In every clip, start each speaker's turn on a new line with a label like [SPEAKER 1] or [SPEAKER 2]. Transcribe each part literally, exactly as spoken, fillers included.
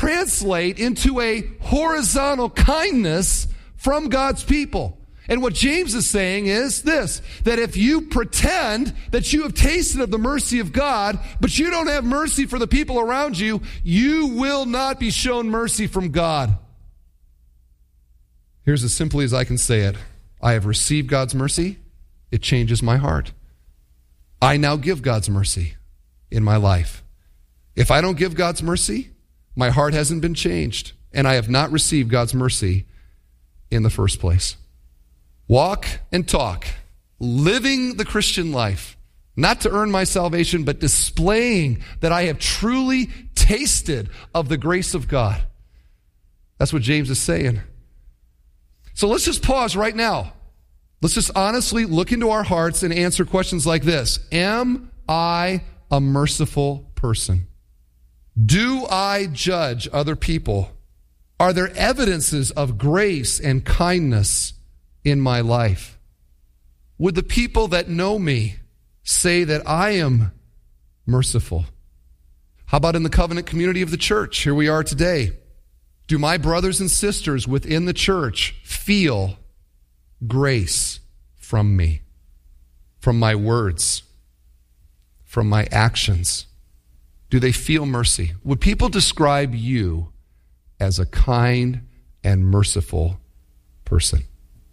[SPEAKER 1] translate into a horizontal kindness from God's people. And what James is saying is this, that if you pretend that you have tasted of the mercy of God, but you don't have mercy for the people around you, you will not be shown mercy from God. Here's as simply as I can say it. I have received God's mercy. It changes my heart. I now give God's mercy in my life. If I don't give God's mercy, my heart hasn't been changed, and I have not received God's mercy in the first place. Walk and talk, living the Christian life, not to earn my salvation, but displaying that I have truly tasted of the grace of God. That's what James is saying. So let's just pause right now. Let's just honestly look into our hearts and answer questions like this. Am I a merciful person? Do I judge other people? Are there evidences of grace and kindness in my life? Would the people that know me say that I am merciful? How about in the covenant community of the church? Here we are today. Do my brothers and sisters within the church feel grace from me, from my words, from my actions? Do they feel mercy? Would people describe you as a kind and merciful person?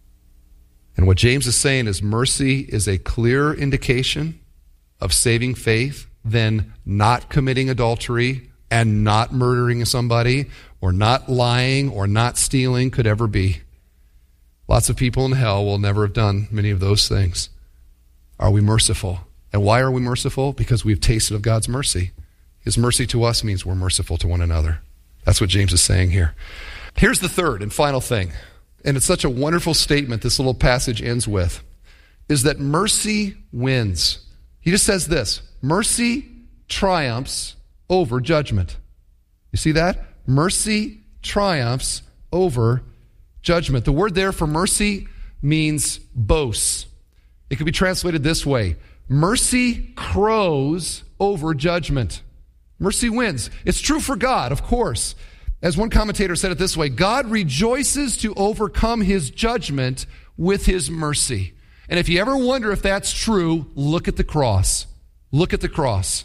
[SPEAKER 1] And what James is saying is mercy is a clear indication of saving faith than not committing adultery and not murdering somebody or not lying or not stealing could ever be. Lots of people in hell will never have done many of those things. Are we merciful? And why are we merciful? Because we've tasted of God's mercy. His mercy to us means we're merciful to one another. That's what James is saying here. Here's the third and final thing. And it's such a wonderful statement this little passage ends with, is that mercy wins. He just says this, mercy triumphs over judgment. You see that? Mercy triumphs over judgment. The word there for mercy means boasts. It could be translated this way. Mercy crows over judgment. Mercy wins. It's true for God, of course. As one commentator said it this way, God rejoices to overcome his judgment with his mercy. And if you ever wonder if that's true, look at the cross. Look at the cross.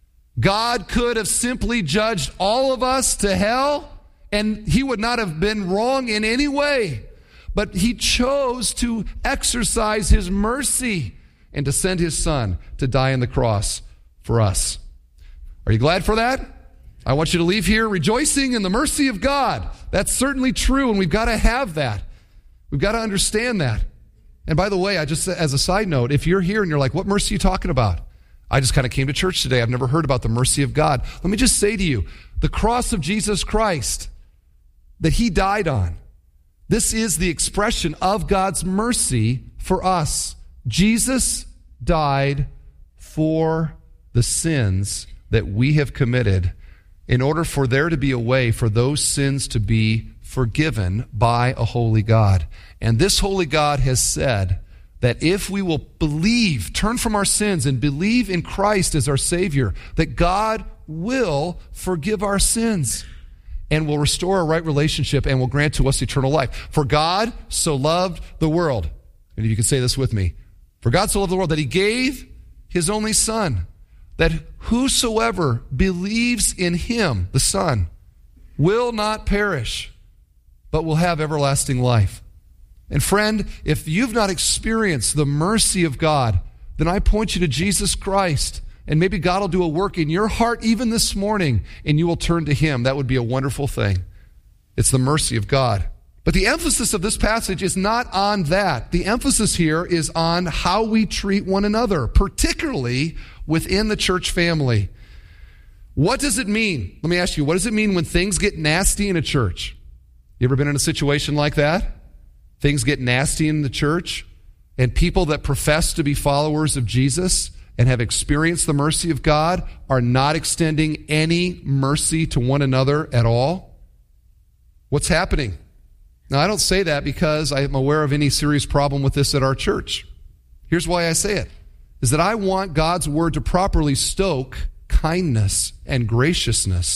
[SPEAKER 1] God could have simply judged all of us to hell, and he would not have been wrong in any way. But he chose to exercise his mercy and to send his son to die on the cross for us. Are you glad for that? I want you to leave here rejoicing in the mercy of God. That's certainly true, and we've got to have that. We've got to understand that. And by the way, I just, as a side note, if you're here and you're like, what mercy are you talking about? I just kind of came to church today. I've never heard about the mercy of God. Let me just say to you, the cross of Jesus Christ that he died on, this is the expression of God's mercy for us. Jesus died for the sins that we have committed in order for there to be a way for those sins to be forgiven by a holy God. And this holy God has said that if we will believe, turn from our sins and believe in Christ as our Savior, that God will forgive our sins and will restore a right relationship and will grant to us eternal life. For God so loved the world, and if you could say this with me, for God so loved the world that he gave his only Son, that whosoever believes in him, the Son, will not perish, but will have everlasting life. And friend, if you've not experienced the mercy of God, then I point you to Jesus Christ, and maybe God will do a work in your heart even this morning, and you will turn to him. That would be a wonderful thing. It's the mercy of God. But the emphasis of this passage is not on that. The emphasis here is on how we treat one another, particularly within the church family. What does it mean? Let me ask you, what does it mean when things get nasty in a church? You ever been in a situation like that? Things get nasty in the church, and people that profess to be followers of Jesus and have experienced the mercy of God are not extending any mercy to one another at all? What's happening? Now, I don't say that because I am aware of any serious problem with this at our church. Here's why I say it, is that I want God's word to properly stoke kindness and graciousness